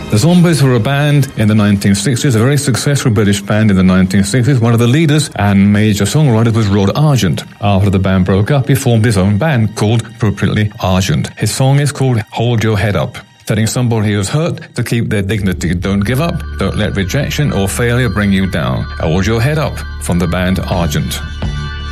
The Zombies were a band in the 1960s, a very successful British band in the 1960s. One of the leaders and major songwriters was Rod Argent. After the band broke up, he formed his own band called appropriately Argent. His song is called Hold Your Head Up, telling somebody who's hurt to keep their dignity. Don't give up. Don't let rejection or failure bring you down. Hold your head up, from the band Argent.